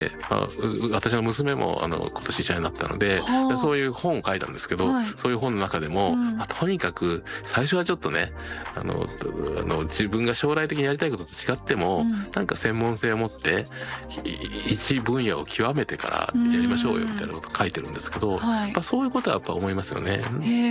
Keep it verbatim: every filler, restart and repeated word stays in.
まあ、私の娘もあの今年医者になったので、はあ、そういう本を書いたんですけど、はい、そういう本の中でも、うん、まあ、とにかく最初はちょっとねあのあの自分が将来的にやりたいことと違っても、うん、なんか専門性を持って一分野を極めてからやりましょうよみたいなことを書いてるんですけど、はい、やっぱそういうことはやっぱ思いますよね。